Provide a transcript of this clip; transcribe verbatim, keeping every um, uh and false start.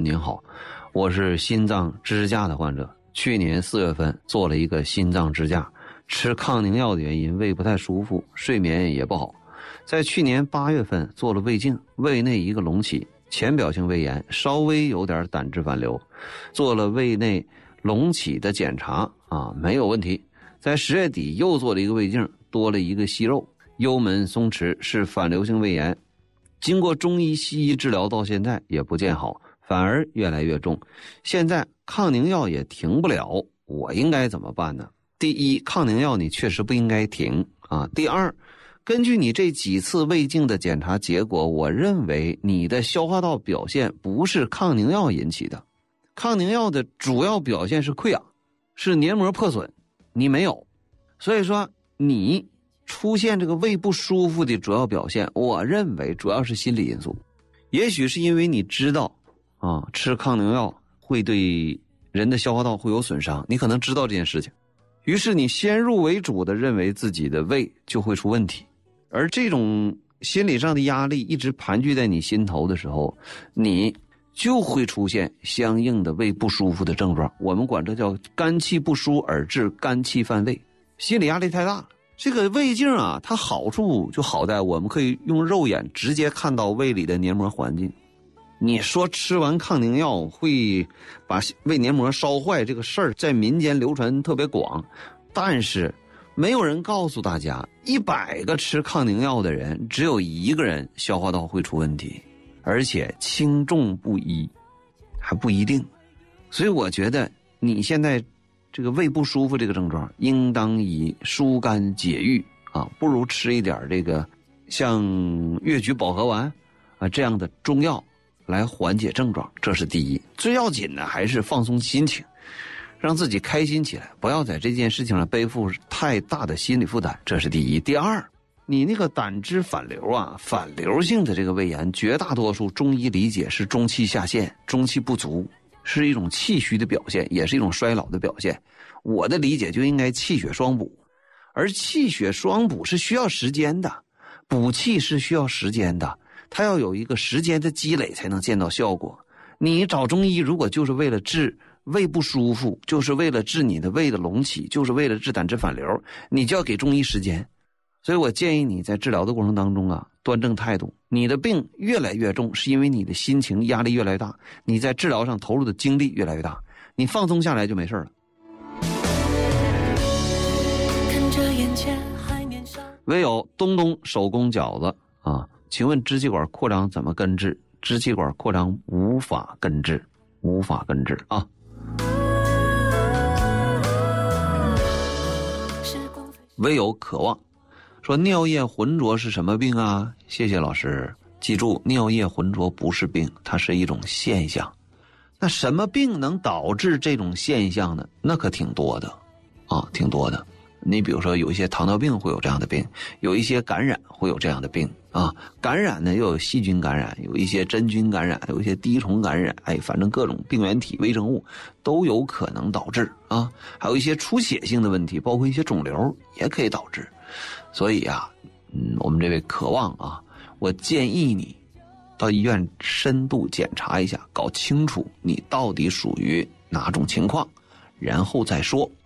您好，我是心脏支架的患者，去年四月份做了一个心脏支架，吃抗凝药的原因胃不太舒服，睡眠也不好。在去年八月份做了胃镜，胃内一个隆起，浅表性胃炎，稍微有点胆汁反流，做了胃内隆起的检查啊，没有问题。在十月底又做了一个胃镜，多了一个息肉，幽门松弛，是反流性胃炎。经过中医西医治疗到现在也不见好，反而越来越重。现在抗凝药也停不了，我应该怎么办呢？第一，抗凝药你确实不应该停啊。第二，根据你这几次胃镜的检查结果，我认为你的消化道表现不是抗凝药引起的。抗凝药的主要表现是溃疡，是黏膜破损，你没有。所以说你出现这个胃不舒服的主要表现，我认为主要是心理因素。也许是因为你知道啊，吃抗凝药会对人的消化道会有损伤，你可能知道这件事情，于是你先入为主的认为自己的胃就会出问题。而这种心理上的压力一直盘踞在你心头的时候，你就会出现相应的胃不舒服的症状，我们管这叫肝气不舒而致肝气犯胃。心理压力太大了。这个胃镜啊，它好处就好在我们可以用肉眼直接看到胃里的黏膜环境。你说吃完抗凝药会把胃黏膜烧坏，这个事儿在民间流传特别广，但是没有人告诉大家，一百个吃抗凝药的人只有一个人消化道会出问题，而且轻重不一，还不一定。所以我觉得你现在这个胃不舒服这个症状，应当以疏肝解郁啊，不如吃一点这个像越橘保和丸啊这样的中药来缓解症状，这是第一。最要紧的还是放松心情，让自己开心起来，不要在这件事情上背负太大的心理负担，这是第一。第二，你那个胆汁反流啊，反流性的这个胃炎，绝大多数中医理解是中气下陷，中气不足，是一种气虚的表现，也是一种衰老的表现。我的理解就应该气血双补，而气血双补是需要时间的，补气是需要时间的，它要有一个时间的积累才能见到效果。你找中医如果就是为了治胃不舒服，就是为了治你的胃的隆起，就是为了治胆汁反流，你就要给中医时间。所以我建议你在治疗的过程当中啊，端正态度。你的病越来越重，是因为你的心情压力越来越大，你在治疗上投入的精力越来越大，你放松下来就没事了。唯有东东手工饺子啊，请问支气管扩张怎么根治？支气管扩张无法根治，无法根治啊。唯有渴望说尿液浑浊是什么病啊？谢谢老师，记住尿液浑浊不是病，它是一种现象。那什么病能导致这种现象呢？那可挺多的啊，挺多的。你比如说有一些糖尿病会有这样的病，有一些感染会有这样的病啊。感染呢又有细菌感染，有一些真菌感染，有一些滴虫感染，哎，反正各种病原体微生物都有可能导致啊。还有一些出血性的问题，包括一些肿瘤也可以导致。所以啊，嗯，我们这位渴望啊，我建议你到医院深度检查一下，搞清楚你到底属于哪种情况，然后再说。